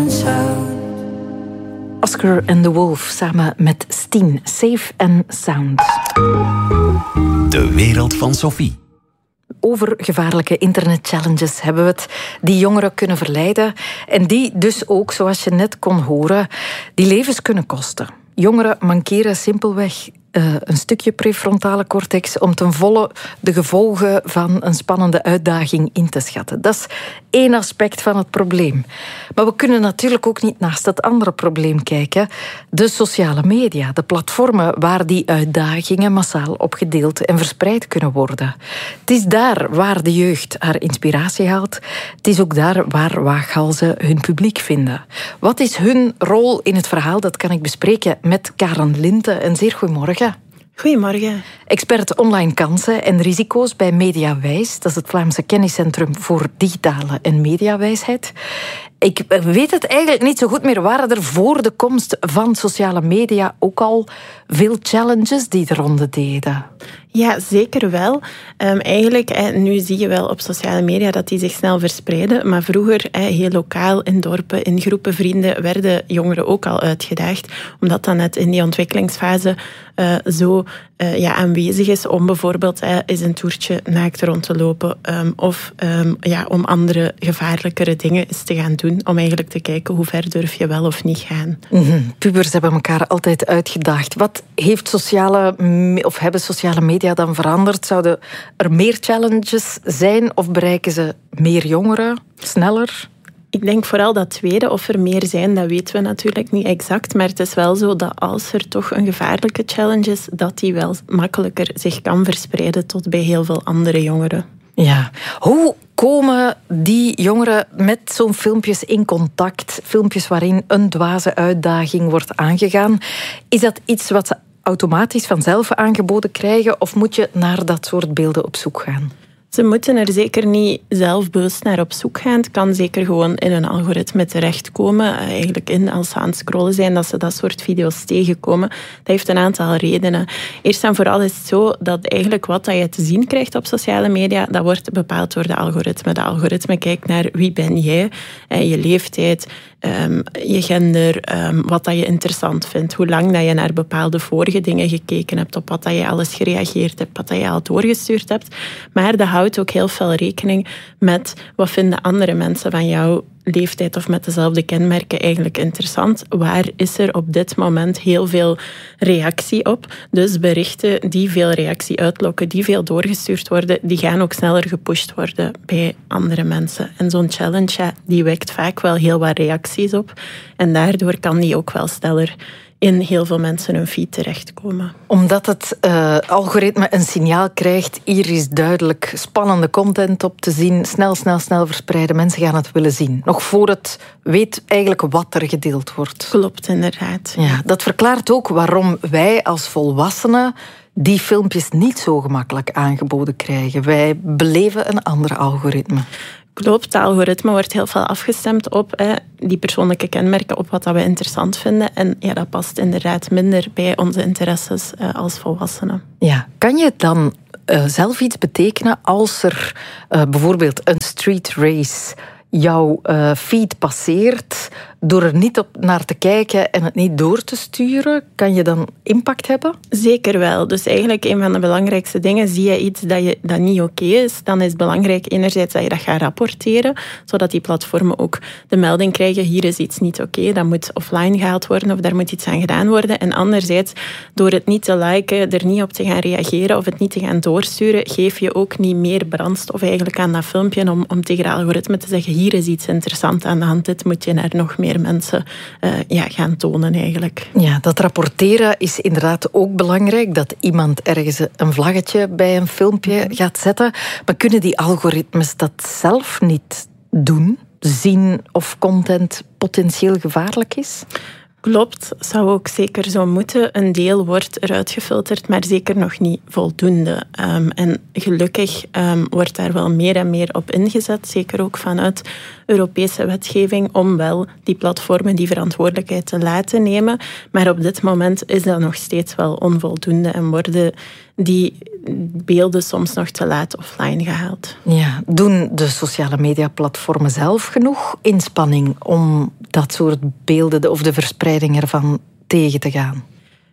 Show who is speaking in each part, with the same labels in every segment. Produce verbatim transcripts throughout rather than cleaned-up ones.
Speaker 1: Oscar and the Wolf samen met Steen. Safe and Sound.
Speaker 2: De wereld van Sophie.
Speaker 1: Over gevaarlijke internetchallenges hebben we het, die jongeren kunnen verleiden en die dus ook, zoals je net kon horen, die levens kunnen kosten. Jongeren mankeren simpelweg uh, een stukje prefrontale cortex om ten volle de gevolgen van een spannende uitdaging in te schatten. Dat is één aspect van het probleem. Maar we kunnen natuurlijk ook niet naast het andere probleem kijken. De sociale media, de platformen waar die uitdagingen massaal op gedeeld en verspreid kunnen worden. Het is daar waar de jeugd haar inspiratie haalt. Het is ook daar waar waaghalzen hun publiek vinden. Wat is hun rol in het verhaal? Dat kan ik bespreken met Karen Linte. Een zeer goedemorgen.
Speaker 3: Goedemorgen.
Speaker 1: Expert online kansen en risico's bij Mediawijs. Dat is het Vlaamse kenniscentrum voor digitale en mediawijsheid. Ik weet het eigenlijk niet zo goed meer. Waren er voor de komst van sociale media ook al veel challenges die de ronde deden?
Speaker 3: Ja, zeker wel. Um, eigenlijk, eh, nu zie je wel op sociale media dat die zich snel verspreiden. Maar vroeger, eh, heel lokaal, in dorpen, in groepen vrienden, werden jongeren ook al uitgedaagd. Omdat dat net in die ontwikkelingsfase uh, zo uh, ja, aanwezig is om bijvoorbeeld eh, eens een toertje naakt rond te lopen. Um, of um, ja, om andere gevaarlijkere dingen eens te gaan doen. Om eigenlijk te kijken hoe ver durf je wel of niet gaan.
Speaker 1: Mm-hmm. Pubers hebben elkaar altijd uitgedaagd. Wat heeft sociale, of hebben sociale media dan veranderd? Zouden er meer challenges zijn of bereiken ze meer jongeren, sneller?
Speaker 3: Ik denk vooral dat tweede, of er meer zijn, dat weten we natuurlijk niet exact. Maar het is wel zo dat als er toch een gevaarlijke challenge is, dat die wel makkelijker zich kan verspreiden tot bij heel veel andere jongeren.
Speaker 1: Ja, hoe komen die jongeren met zo'n filmpjes in contact? Filmpjes waarin een dwaze uitdaging wordt aangegaan. Is dat iets wat ze automatisch vanzelf aangeboden krijgen of moet je naar dat soort beelden op zoek gaan?
Speaker 3: Ze moeten er zeker niet zelf bewust naar op zoek gaan. Het kan zeker gewoon in een algoritme terechtkomen. Eigenlijk in, als ze aan het scrollen zijn, dat ze dat soort video's tegenkomen. Dat heeft een aantal redenen. Eerst en vooral is het zo dat eigenlijk wat je te zien krijgt op sociale media, dat wordt bepaald door de algoritme. De algoritme kijkt naar wie ben jij, je leeftijd, Um, je gender, um, wat dat je interessant vindt, hoe lang dat je naar bepaalde vorige dingen gekeken hebt, op wat dat je alles gereageerd hebt, wat dat je al doorgestuurd hebt. Maar dat houdt ook heel veel rekening met wat vinden andere mensen van jouw leeftijd of met dezelfde kenmerken eigenlijk interessant. Waar is er op dit moment heel veel reactie op? Dus berichten die veel reactie uitlokken, die veel doorgestuurd worden, die gaan ook sneller gepusht worden bij andere mensen. En zo'n challenge, ja, die wekt vaak wel heel wat reacties op. En daardoor kan die ook wel sneller in heel veel mensen hun feed terechtkomen.
Speaker 1: Omdat het uh, algoritme een signaal krijgt, hier is duidelijk spannende content op te zien, snel, snel, snel verspreiden. Mensen gaan het willen zien. Nog voor het weet eigenlijk wat er gedeeld wordt.
Speaker 3: Klopt, inderdaad.
Speaker 1: Ja, dat verklaart ook waarom wij als volwassenen die filmpjes niet zo gemakkelijk aangeboden krijgen. Wij beleven een ander algoritme.
Speaker 3: Klopt, het algoritme wordt heel veel afgestemd op hè, die persoonlijke kenmerken, op wat dat we interessant vinden. En ja, dat past inderdaad minder bij onze interesses uh, als volwassenen.
Speaker 1: Ja, kan je dan uh, zelf iets betekenen als er uh, bijvoorbeeld een street race jouw uh, feed passeert, door er niet op naar te kijken en het niet door te sturen, kan je dan impact hebben?
Speaker 3: Zeker wel. Dus eigenlijk een van de belangrijkste dingen, zie je iets dat, je, dat niet oké is, dan is het belangrijk enerzijds dat je dat gaat rapporteren, zodat die platformen ook de melding krijgen, hier is iets niet oké, dat moet offline gehaald worden of daar moet iets aan gedaan worden. En anderzijds, door het niet te liken, er niet op te gaan reageren of het niet te gaan doorsturen, geef je ook niet meer brandstof eigenlijk aan dat filmpje om, om tegen de algoritme te zeggen, hier is iets interessants aan de hand, dit moet je naar nog meer mensen uh, ja, gaan tonen eigenlijk.
Speaker 1: Ja, dat rapporteren is inderdaad ook belangrijk, dat iemand ergens een vlaggetje bij een filmpje mm-hmm. gaat zetten. Maar kunnen die algoritmes dat zelf niet doen? Zien of content potentieel gevaarlijk is?
Speaker 3: Klopt, zou ook zeker zo moeten. Een deel wordt eruit gefilterd, maar zeker nog niet voldoende. Um, en gelukkig um, wordt daar wel meer en meer op ingezet, zeker ook vanuit Europese wetgeving, om wel die platformen die verantwoordelijkheid te laten nemen. Maar op dit moment is dat nog steeds wel onvoldoende en worden die beelden soms nog te laat offline gehaald.
Speaker 1: Ja, doen de sociale mediaplatformen zelf genoeg inspanning om dat soort beelden of de verspreiding ervan tegen te gaan?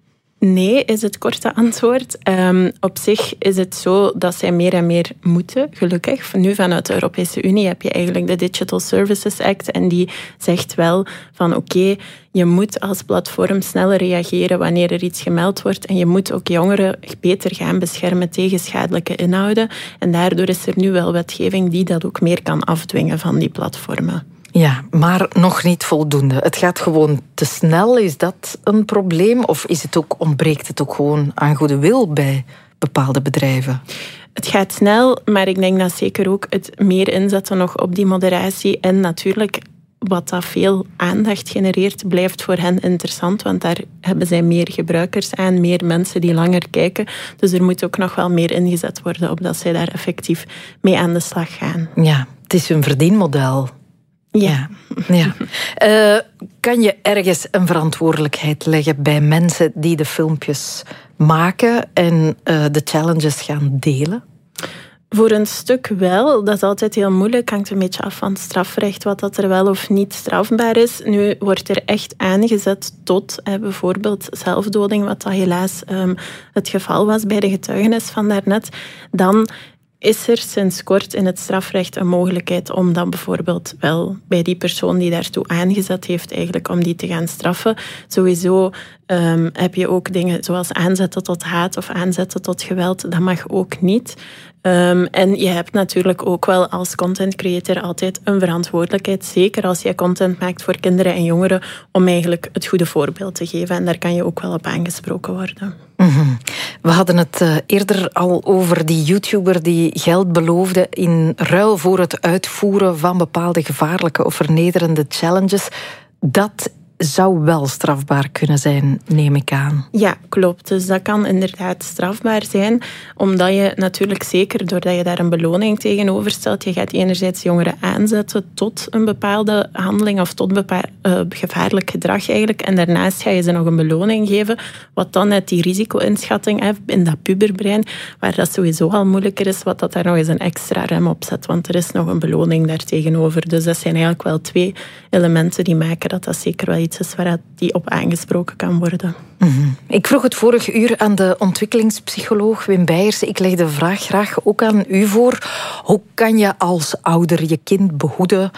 Speaker 3: Nee, is het korte antwoord. Um, op zich is het zo dat zij meer en meer moeten, gelukkig. Nu vanuit de Europese Unie heb je eigenlijk de Digital Services Act en die zegt wel van oké, okay, je moet als platform sneller reageren wanneer er iets gemeld wordt en je moet ook jongeren beter gaan beschermen tegen schadelijke inhouden. En daardoor is er nu wel wetgeving die dat ook meer kan afdwingen van die platformen.
Speaker 1: Ja, maar nog niet voldoende. Het gaat gewoon te snel. Is dat een probleem? Of is het ook, ontbreekt het ook gewoon aan goede wil bij bepaalde bedrijven?
Speaker 3: Het gaat snel, maar ik denk dat zeker ook het meer inzetten nog op die moderatie. En natuurlijk, wat dat veel aandacht genereert, blijft voor hen interessant. Want daar hebben zij meer gebruikers aan, meer mensen die langer kijken. Dus er moet ook nog wel meer ingezet worden op dat zij daar effectief mee aan de slag gaan.
Speaker 1: Ja, het is hun verdienmodel.
Speaker 3: Ja.
Speaker 1: ja. Uh, kan je ergens een verantwoordelijkheid leggen bij mensen die de filmpjes maken en uh, de challenges gaan delen?
Speaker 3: Voor een stuk wel. Dat is altijd heel moeilijk. Hangt een beetje af van het strafrecht, wat dat er wel of niet strafbaar is. Nu wordt er echt aangezet tot eh, bijvoorbeeld zelfdoding, wat dat helaas um, het geval was bij de getuigenis van daarnet. Dan is er sinds kort in het strafrecht een mogelijkheid om dat bijvoorbeeld wel bij die persoon die daartoe aangezet heeft, eigenlijk om die te gaan straffen. Sowieso um, heb je ook dingen zoals aanzetten tot haat of aanzetten tot geweld. Dat mag ook niet. Um, en je hebt natuurlijk ook wel als content creator altijd een verantwoordelijkheid, zeker als je content maakt voor kinderen en jongeren, om eigenlijk het goede voorbeeld te geven. En daar kan je ook wel op aangesproken worden.
Speaker 1: Mm-hmm. We hadden het uh, eerder al over die YouTuber die geld beloofde in ruil voor het uitvoeren van bepaalde gevaarlijke of vernederende challenges. Dat zou wel strafbaar kunnen zijn, neem ik aan.
Speaker 3: Ja, klopt. Dus dat kan inderdaad strafbaar zijn, omdat je natuurlijk zeker, doordat je daar een beloning tegenover stelt, je gaat enerzijds jongeren aanzetten tot een bepaalde handeling of tot bepaal, uh, gevaarlijk gedrag eigenlijk, en daarnaast ga je ze nog een beloning geven, wat dan net die risico-inschatting heeft in dat puberbrein, waar dat sowieso al moeilijker is, wat dat daar nog eens een extra rem op zet, want er is nog een beloning daar tegenover. Dus dat zijn eigenlijk wel twee elementen die maken dat dat zeker wel iets is waar die op aangesproken kan worden.
Speaker 1: Mm-hmm. Ik vroeg het vorig uur aan de ontwikkelingspsycholoog Wim Beijers. Ik leg de vraag graag ook aan u voor. Hoe kan je als ouder je kind behoeden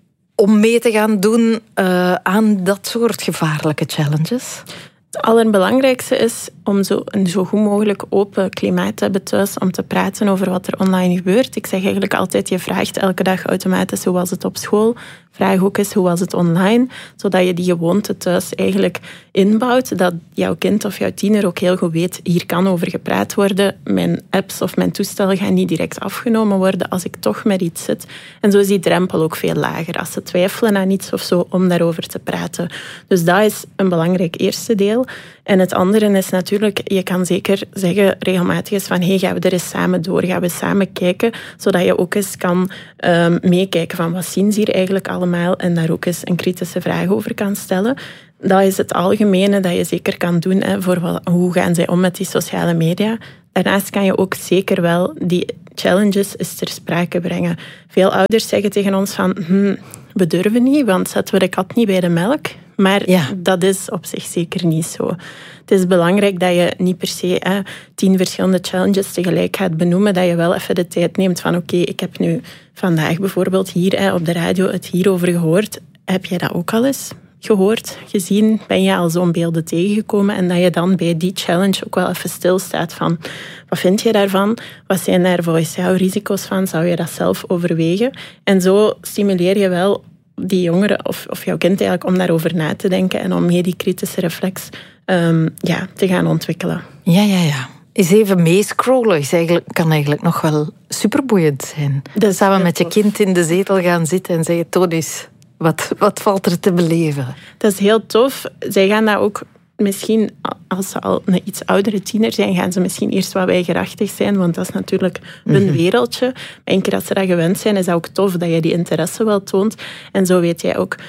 Speaker 1: om mee te gaan doen uh, aan dat soort gevaarlijke challenges?
Speaker 3: Het allerbelangrijkste is om zo een zo goed mogelijk open klimaat te hebben thuis om te praten over wat er online gebeurt. Ik zeg eigenlijk altijd, je vraagt elke dag automatisch hoe was het op school. Vraag ook eens hoe was het online, zodat je die gewoonte thuis eigenlijk inbouwt, dat jouw kind of jouw tiener ook heel goed weet, hier kan over gepraat worden, mijn apps of mijn toestel gaan niet direct afgenomen worden als ik toch met iets zit. En zo is die drempel ook veel lager als ze twijfelen aan iets of zo, om daarover te praten. Dus dat is een belangrijk eerste deel. En het andere is natuurlijk, je kan zeker zeggen regelmatig eens van, hey, gaan we er eens samen door, gaan we samen kijken, zodat je ook eens kan um, meekijken van wat zien ze hier eigenlijk allemaal en daar ook eens een kritische vraag over kan stellen. Dat is het algemene dat je zeker kan doen hè, voor wat, hoe gaan zij om met die sociale media. Daarnaast kan je ook zeker wel die challenges eens ter sprake brengen. Veel ouders zeggen tegen ons van, hm, we durven niet, want zetten we de kat niet bij de melk. Maar ja, dat is op zich zeker niet zo. Het is belangrijk dat je niet per se hè, tien verschillende challenges tegelijk gaat benoemen, dat je wel even de tijd neemt van oké, okay, ik heb nu vandaag bijvoorbeeld hier hè, op de radio het hierover gehoord. Heb jij dat ook al eens gehoord, gezien? Ben je al zo'n beelden tegengekomen? En dat je dan bij die challenge ook wel even stilstaat van, wat vind je daarvan? Wat zijn daar volgens jou risico's van? Zou je dat zelf overwegen? En zo stimuleer je wel die jongeren of, of jouw kind eigenlijk om daarover na te denken en om mee die kritische reflex um, ja, te gaan ontwikkelen.
Speaker 1: Ja, ja, ja. Eens even meescrollen is eigenlijk, kan eigenlijk nog wel superboeiend zijn. Dus samen met je kind in de zetel gaan zitten en zeggen, toon eens, wat, wat valt er te beleven? Dat
Speaker 3: is heel tof. Zij gaan dat ook misschien, als ze al een iets oudere tiener zijn, gaan ze misschien eerst wat weigerachtig zijn, want dat is natuurlijk hun mm-hmm. wereldje. Maar een keer dat ze dat gewend zijn, is dat ook tof dat je die interesse wel toont. En zo weet jij ook,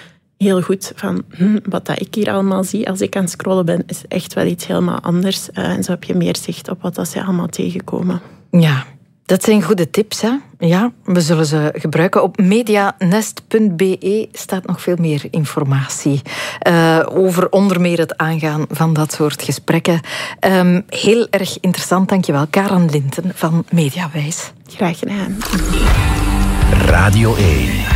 Speaker 3: heel goed van hm, wat dat ik hier allemaal zie als ik aan het scrollen ben, is echt wel iets helemaal anders. Uh, en zo heb je meer zicht op wat dat ze allemaal tegenkomen.
Speaker 1: Ja, dat zijn goede tips, hè? Ja, we zullen ze gebruiken. Op medianest punt b e staat nog veel meer informatie uh, over onder meer het aangaan van dat soort gesprekken. Um, heel erg interessant, dankjewel. Karen Linten van Mediawijs.
Speaker 3: Graag gedaan.
Speaker 2: Radio één.